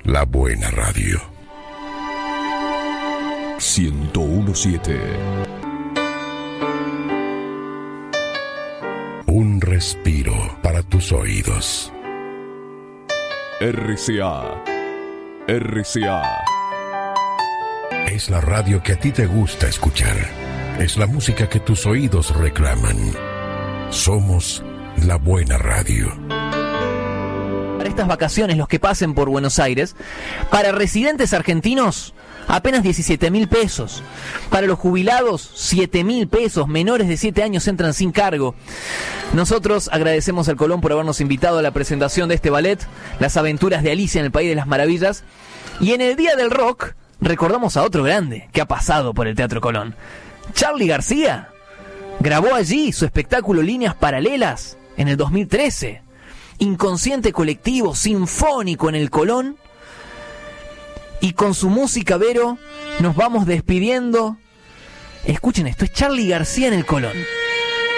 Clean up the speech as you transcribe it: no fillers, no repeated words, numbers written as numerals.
la buena radio. 101.7. Un respiro para tus oídos. RCA. RCA. Es la radio que a ti te gusta escuchar. Es la música que tus oídos reclaman. Somos la buena radio. Para estas vacaciones, los que pasen por Buenos Aires, para residentes argentinos, apenas 17.000 pesos. Para los jubilados, 7.000 pesos. Menores de 7 años entran sin cargo. Nosotros agradecemos al Colón por habernos invitado a la presentación de este ballet, Las aventuras de Alicia en el País de las Maravillas. Y en el Día del Rock, recordamos a otro grande que ha pasado por el Teatro Colón. Charly García grabó allí su espectáculo Líneas Paralelas en el 2013. Inconsciente colectivo, sinfónico en el Colón. Y con su música, Vero, nos vamos despidiendo. Escuchen esto, es Charly García en el Colón.